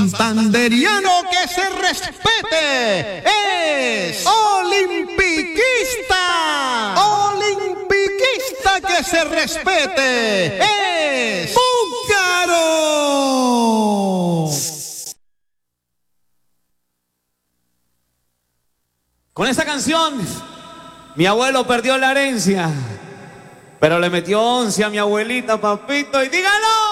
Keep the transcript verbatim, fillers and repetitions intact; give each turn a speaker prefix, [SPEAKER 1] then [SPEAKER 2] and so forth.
[SPEAKER 1] Santanderiano que se respete es olimpiquista. Olimpiquista que se respete es Búcaro.
[SPEAKER 2] Con esta canción, mi abuelo perdió la herencia, pero le metió once a mi abuelita, papito, y dígalo.